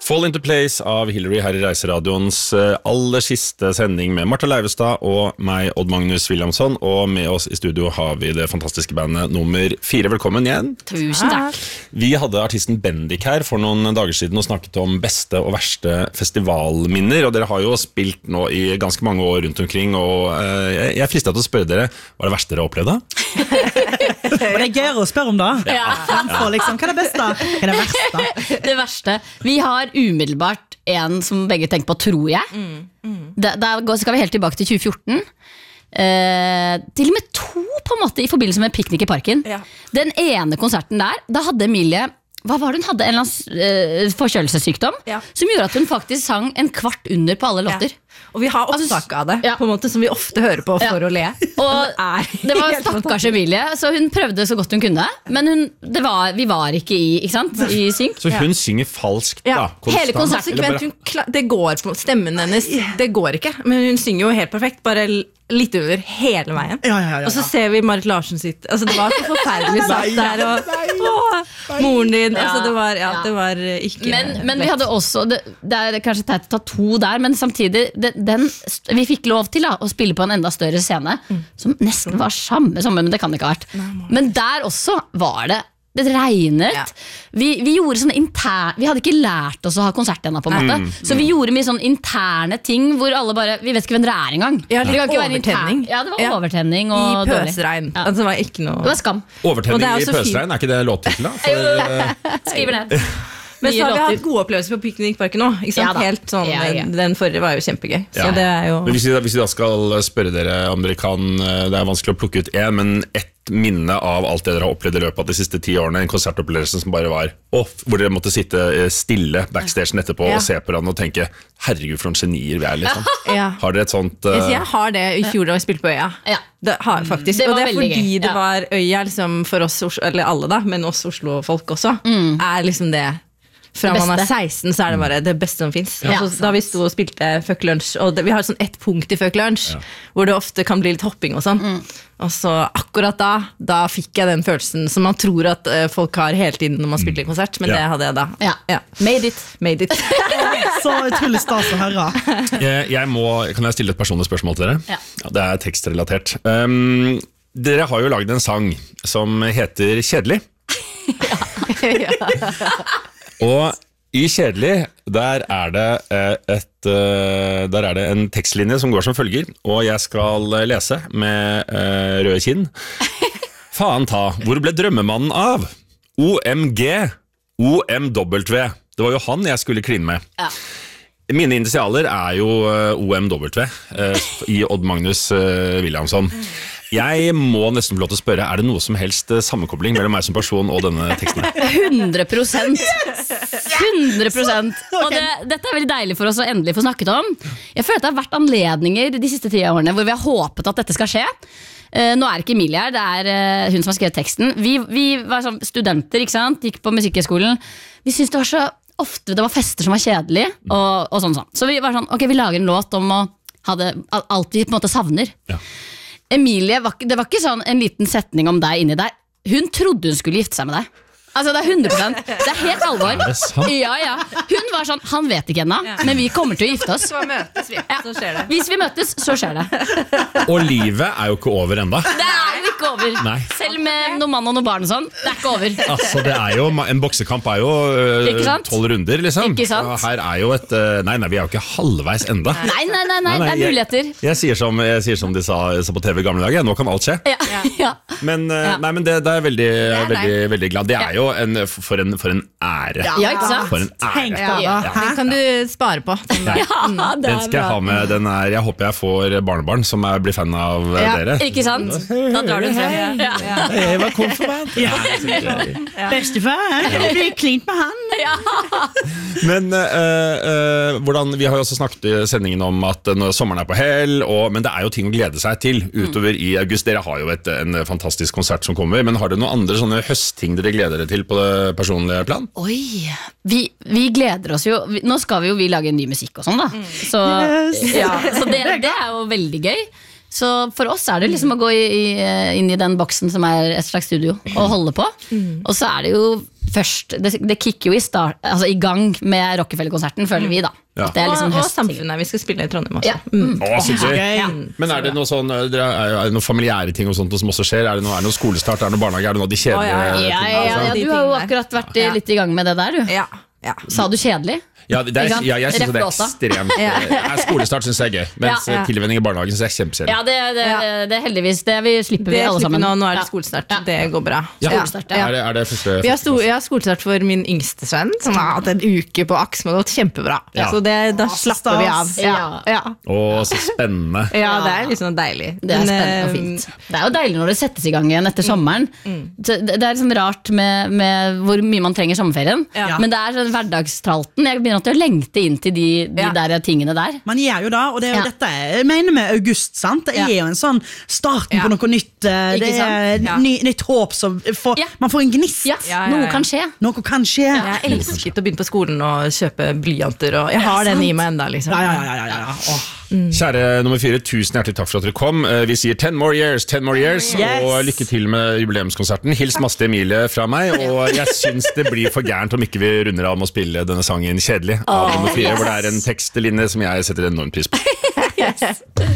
Fall into Place av Hillary her i Reiseradioens aller siste sending med Martha Leivestad og meg, Odd Magnus Williamson, og med oss i studio har vi det fantastiske bandet nummer 4. Velkommen igjen. Tusen takk. Vi hadde artisten Bendik her for noen dager siden og snakket om beste og verste festivalminner, og dere har jo spilt nå i ganske mange år rundt omkring, og jeg er fristet til å spørre dere, hva er det verste dere opplevde? Det er gøyere å spørre om da. Fremfor liksom, hva er det beste? Hva er det verste? Det verste. Vi har umiddelbart en som begge tenker på, tror jeg. Der skal vi helt tilbake til 2014. Til og med 2 på en måte i forbindelse med Piknik i Parken. Den ene konserten der, da hadde Emilie, hva var det hun hadde? En eller annen forkjølelsessykdom som gjorde at hun faktisk sang en kvart under på alle låter. Og vi har opptak av det, på en måte som vi ofte hører på for å le. Og det var stakkars Emilie, så hun prøvde så godt hun kunne. Men vi var ikke i synk. Så hun synger falskt da? Hele konserten. Det går på stemmen hennes, det går ikke. Men hun synger jo helt perfekt, bare litt over hele veien. Og så ser vi Marit Larsen sitt. Altså, det var så forferdelig satt der, og moren din. Altså, det var ikke men vi hadde også, det er kanskje teit å ta 2 der, men samtidig vi fikk lov til å spille på en enda større scene, som nesten var samme, men det kan det ikke ha vært. Men der også var det regnet. Vi gjorde sånne vi hadde ikke lært oss å ha konsert ennå på en måte, så vi gjorde mye sånne interne ting hvor alle bare, vi vet ikke hvem dere er engang. Det var overtenning. Det var overtenning og i pøsregn. Altså, det var ikke noe. Det var skam. Overtenning i pøsregn, er ikke det låttittel da? Skriver ned. Men så har vi hatt gode opplevelser på Piknik i Parken nå. Helt sånn, den forrige var jo kjempegøy. Så det er jo... Men hvis vi da skal spørre dere om dere kan, det er vanskelig å plukke ut men ett minne av alt det dere har opplevd i løpet av de siste 10 årene, en konsertopplevelse som bare var hvor dere måtte sitte stille backstagen etterpå og se på hverandre og tenke, herregud for noen genier vi er liksom. Har dere et sånt... Jeg har det i fjor da vi spilte på Øya. Det har jeg faktisk, og det er fordi det var Øya liksom, for oss, eller alle da, men oss Oslo-folk også, er liksom det. Fra man er 16 så er det bare det beste som finnes. Da vi stod og spilte Fuck Lunch, og vi har sånn ett punkt i Fuck Lunch hvor det ofte kan bli litt hopping og sånn, og så akkurat da fikk jeg den følelsen som man tror at folk har hele tiden når man spiller i konsert, men det hadde jeg da. Made it. Så utrolig stas å høre. Kan jeg stille et personlig spørsmål til dere? Det er tekstrelatert. Dere har jo laget en sang som heter Kjedelig. Og i Kjedelig, der er det en tekstlinje som går som følger, og jeg skal lese med røde kinn. Faen ta, hvor ble drømmemannen av? OMG, OMW. Det var jo han jeg skulle kline med. Mine initialer er jo OMW i Odd Magnus Williamson. Jeg må nesten få lov til å spørre, er det noe som helst sammenkobling mellom meg som person og denne teksten? 100%. 100%. Og dette er veldig deilig for oss å endelig få snakket om. Jeg føler at det har vært anledninger de siste 10 årene hvor vi har håpet at dette skal skje. Nå er ikke Emilie her, det er hun som har skrevet teksten. Vi var sånn studenter, ikke sant? Gikk på musikkhøgskolen. Vi syntes det var så ofte det var fester som var kjedelige og sånn. Så vi var sånn, ok, vi lager en låt om å ha det alt vi på en måte savner. Emilie, det var ikke sånn en liten setning om deg inni der. Hun trodde hun skulle gifte seg med deg. Altså det er 100%, det er helt alvor. Er det sant? Ja. Hun var sånn, han vet ikke ennå, men vi kommer til å gifte oss. Så møtes vi, så skjer det. Hvis vi møtes, så skjer det. Og livet er jo ikke over enda. Det er jo ikke over. Nei. Selv med noen mann og noen barn og sånn, det er ikke over. Altså det er jo, en boksekamp er jo 12 runder liksom. Ikke sant? Og her er jo nei, vi er jo ikke halvveis enda. Nei, det er muligheter. Jeg sier som de sa på TV i gamle dager, nå kan alt skje. Ja. Men det er veldig, veldig glad. Det er jo for en ære. Ja, ikke sant? For en ære. Den kan du spare på. Den skal jeg ha med. Jeg håper jeg får barnebarn som blir fan av dere. Ikke sant? Da drar du frem. Jeg var konfirmant. Bestefar, det blir klint med han. Men hvordan, vi har jo også snakket i sendingen om at når sommeren er på hell, men det er jo ting å glede seg til utover i august. Dere har jo en fantastisk konsert som kommer, men har dere noen andre sånne høstting dere gleder dere til på det personlige plan? Oi, vi gleder oss jo. Nå skal vi lage ny musikk og sånn da. Så det er jo veldig gøy. Så for oss er det liksom å gå inn i den boksen som er et slags studio og holde på. Og så er det jo først. Det kicker jo i gang med Rockefeller-konserten, føler vi da. Ja. Det er liksom og Samfunnet, vi skal spille i Trondheim også. Men er det noe sånn, er det noen familiære ting og sånt som også skjer? Er det noe skolestart, er det noe barnehage, er det noe av de kjedelige tingene? Du har jo akkurat vært litt i gang med det der, du. Sa du kjedelig? Ja, jeg synes det er ekstremt Skolestart synes jeg er gøy, mens tilvenning i barnehagen synes jeg er kjempekjedelig. Ja, det er heldigvis det vi slipper vi alle sammen. Nå er det skolestart, det går bra. Er det første? Jeg har skolestart for min yngste sønn, som har hatt en uke på AKS, men det har gått kjempebra. Så da slapper vi av. Så spennende. Ja, det er liksom deilig. Det er spennende og fint. Det er jo deilig når det settes i gang igjen etter sommeren. Det er liksom rart med hvor mye man trenger sommerferien, men det er sånn hverdagstralten. Jeg begynner til å lengte inn til de der tingene der. Man gjør jo da, og det er jo dette jeg mener med august, sant? Det er jo en sånn starten på noe nytt. Det er nytt håp som man får en gnist. Noe kan skje. Noe kan skje. Jeg elsket å begynne på skolen og kjøpe blyanter, og jeg har den i meg enda, liksom. Kjære nummer 4, tusen hjertelig takk for at dere kom. Vi sier 10 more years, 10 more years, og lykke til med jubileumskonserten. Hils masse til Emilie fra meg, og jeg synes det blir for gærent om ikke vi runder av med å spille denne sangen kjedelig av nummer 4, hvor det er en tekstlinje som jeg setter enormt pris på.